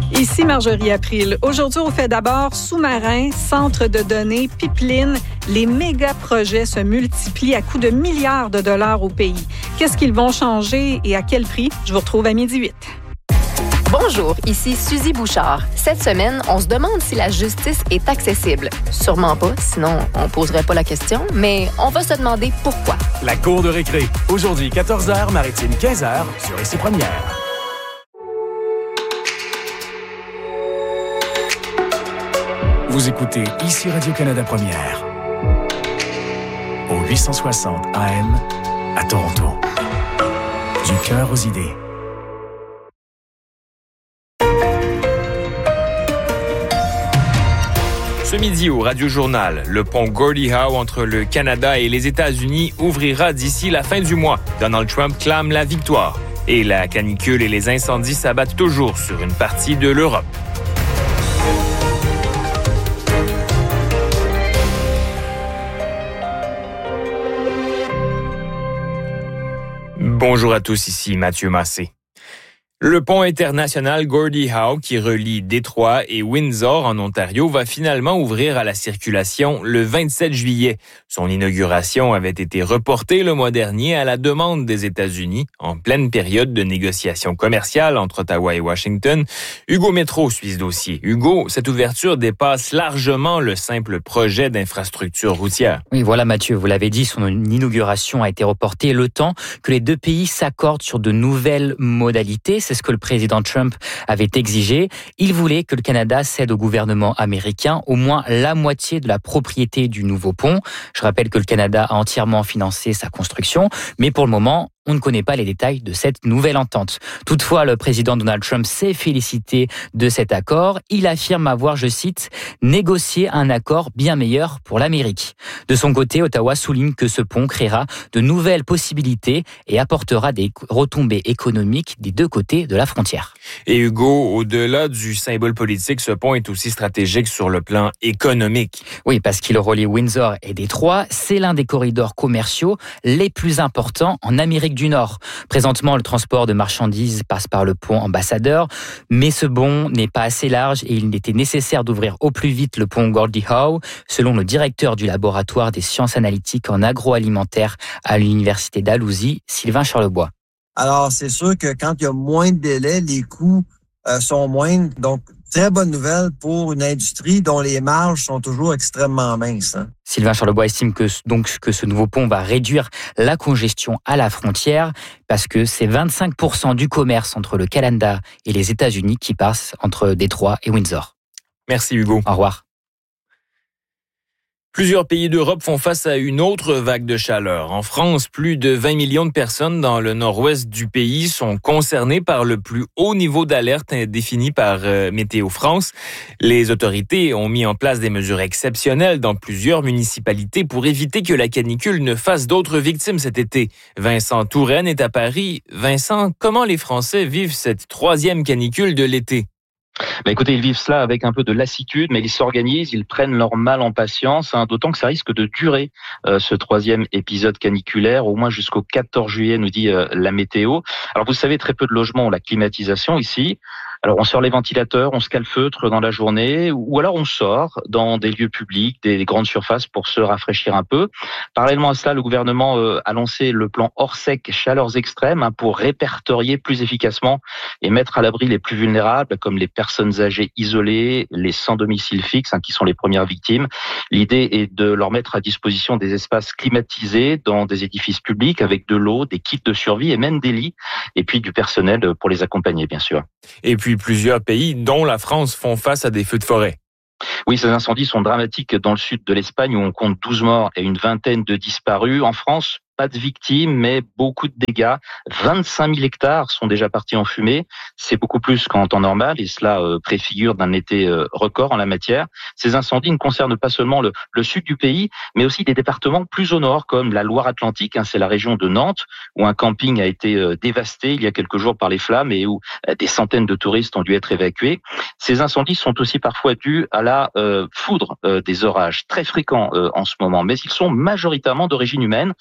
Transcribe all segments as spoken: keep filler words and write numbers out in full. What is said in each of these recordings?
Ici Marjorie April. Aujourd'hui, on fait d'abord sous-marins, centres de données, pipelines. Les méga-projets se multiplient à coût de milliards de dollars au pays. Qu'est-ce qu'ils vont changer et à quel prix? Je vous retrouve à midi huit. Bonjour, ici Suzy Bouchard. Cette semaine, on se demande si la justice est accessible. Sûrement pas, sinon on poserait pas la question, mais on va se demander pourquoi. La cour de récré. Aujourd'hui, quatorze heures, Maritime quinze heures, sur Ici Première. Vous écoutez Ici Radio-Canada Première. Au huit cent soixante A M à Toronto. Du cœur aux idées. Ce midi au Radio Journal, le pont Gordie Howe entre le Canada et les États-Unis ouvrira d'ici la fin du mois. Donald Trump clame la victoire. Et la canicule et les incendies s'abattent toujours sur une partie de l'Europe. Bonjour à tous, ici Mathieu Massé. Le pont international Gordie Howe, qui relie Détroit et Windsor en Ontario, va finalement ouvrir à la circulation le vingt-sept juillet. Son inauguration avait été reportée le mois dernier à la demande des États-Unis, en pleine période de négociations commerciales entre Ottawa et Washington. Hugo Métro suit ce dossier. Hugo, cette ouverture dépasse largement le simple projet d'infrastructure routière. Oui, voilà Mathieu, vous l'avez dit, son inauguration a été reportée le temps que les deux pays s'accordent sur de nouvelles modalités. C'est ce que le président Trump avait exigé. Il voulait que le Canada cède au gouvernement américain au moins la moitié de la propriété du nouveau pont. Je rappelle que le Canada a entièrement financé sa construction, mais pour le moment, on ne connaît pas les détails de cette nouvelle entente. Toutefois, le président Donald Trump s'est félicité de cet accord. Il affirme avoir, je cite, « négocié un accord bien meilleur pour l'Amérique ». De son côté, Ottawa souligne que ce pont créera de nouvelles possibilités et apportera des retombées économiques des deux côtés de la frontière. Et Hugo, au-delà du symbole politique, ce pont est aussi stratégique sur le plan économique. Oui, parce qu'il relie Windsor et Détroit. C'est l'un des corridors commerciaux les plus importants en Amérique du Nord. Présentement, le transport de marchandises passe par le pont Ambassadeur, mais ce pont n'est pas assez large et il était nécessaire d'ouvrir au plus vite le pont Gordie Howe, selon le directeur du laboratoire des sciences analytiques en agroalimentaire à l'université d'Alousie, Sylvain Charlebois. Alors, c'est sûr que quand il y a moins de délais, les coûts euh, sont moindres. Donc, très bonne nouvelle pour une industrie dont les marges sont toujours extrêmement minces. Hein. Sylvain Charlebois estime que, donc, que ce nouveau pont va réduire la congestion à la frontière parce que c'est vingt-cinq pour cent du commerce entre le Canada et les États-Unis qui passe entre Détroit et Windsor. Merci Hugo. Au revoir. Plusieurs pays d'Europe font face à une autre vague de chaleur. En France, plus de vingt millions de personnes dans le nord-ouest du pays sont concernées par le plus haut niveau d'alerte défini par euh, Météo France. Les autorités ont mis en place des mesures exceptionnelles dans plusieurs municipalités pour éviter que la canicule ne fasse d'autres victimes cet été. Vincent Touraine est à Paris. Vincent, comment les Français vivent cette troisième canicule de l'été? Bah écoutez, ils vivent cela avec un peu de lassitude, mais ils s'organisent, ils prennent leur mal en patience, hein, d'autant que ça risque de durer euh, ce troisième épisode caniculaire, au moins jusqu'au quatorze juillet, nous dit euh, la météo. Alors vous savez, très peu de logements ont la climatisation ici. Alors on sort les ventilateurs, on se calfeutre dans la journée, ou alors on sort dans des lieux publics, des grandes surfaces pour se rafraîchir un peu. Parallèlement à cela, le gouvernement euh, a lancé le plan Orsec chaleurs extrêmes hein, pour répertorier plus efficacement et mettre à l'abri les plus vulnérables, comme les personnes âgées isolées, les sans domicile fixe, hein, qui sont les premières victimes. L'idée est de leur mettre à disposition des espaces climatisés dans des édifices publics avec de l'eau, des kits de survie et même des lits, et puis du personnel pour les accompagner, bien sûr. Et puis plusieurs pays, dont la France, font face à des feux de forêt. Oui, ces incendies sont dramatiques dans le sud de l'Espagne où on compte douze morts et une vingtaine de disparus. En France, pas de victimes, mais beaucoup de dégâts. vingt-cinq mille hectares sont déjà partis en fumée. C'est beaucoup plus qu'en temps normal et cela euh, préfigure d'un été euh, record en la matière. Ces incendies ne concernent pas seulement le, le sud du pays, mais aussi des départements plus au nord, comme la Loire-Atlantique. Hein, c'est la région de Nantes, où un camping a été euh, dévasté il y a quelques jours par les flammes et où euh, des centaines de touristes ont dû être évacués. Ces incendies sont aussi parfois dus à la euh, foudre euh, des orages, très fréquents euh, en ce moment, mais ils sont majoritairement d'origine humaine. Le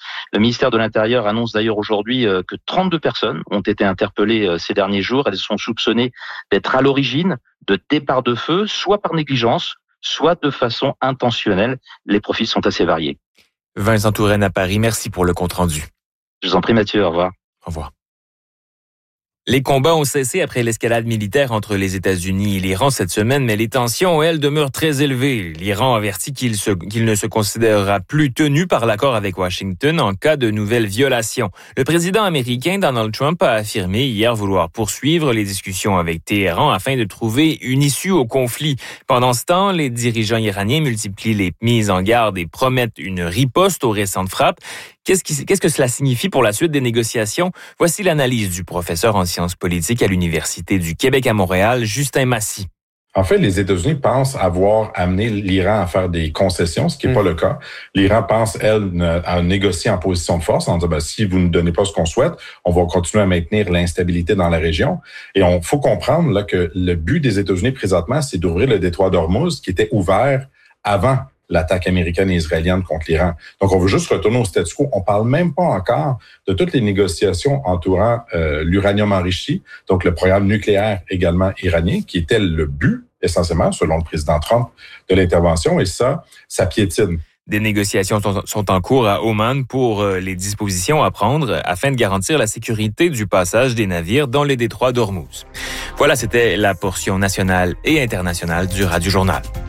ministère de l'Intérieur annonce d'ailleurs aujourd'hui que trente-deux personnes ont été interpellées ces derniers jours. Elles sont soupçonnées d'être à l'origine de départs de feu, soit par négligence, soit de façon intentionnelle. Les profils sont assez variés. Vincent Touraine à Paris, merci pour le compte-rendu. Je vous en prie Mathieu, au revoir. Au revoir. Les combats ont cessé après l'escalade militaire entre les États-Unis et l'Iran cette semaine, mais les tensions, elles, demeurent très élevées. L'Iran avertit qu'il, se, qu'il ne se considérera plus tenu par l'accord avec Washington en cas de nouvelles violations. Le président américain Donald Trump a affirmé hier vouloir poursuivre les discussions avec Téhéran afin de trouver une issue au conflit. Pendant ce temps, les dirigeants iraniens multiplient les mises en garde et promettent une riposte aux récentes frappes. Qu'est-ce, qui, qu'est-ce que cela signifie pour la suite des négociations? Voici l'analyse du professeur en sciences politiques à l'Université du Québec à Montréal, Justin Massy. En fait, les États-Unis pensent avoir amené l'Iran à faire des concessions, ce qui n'est mmh. pas le cas. L'Iran pense, elle, à négocier en position de force, en disant, ben, si vous ne donnez pas ce qu'on souhaite, on va continuer à maintenir l'instabilité dans la région. Et on faut comprendre là que le but des États-Unis présentement, c'est d'ouvrir le détroit d'Ormuz, qui était ouvert avant l'attaque américaine et israélienne contre l'Iran. Donc, on veut juste retourner au statu quo. On parle même pas encore de toutes les négociations entourant euh, l'uranium enrichi, donc le programme nucléaire également iranien, qui était le but, essentiellement, selon le président Trump, de l'intervention. Et ça, ça piétine. Des négociations sont en cours à Oman pour les dispositions à prendre afin de garantir la sécurité du passage des navires dans les détroits d'Ormuz. Voilà, c'était la portion nationale et internationale du Radio Journal.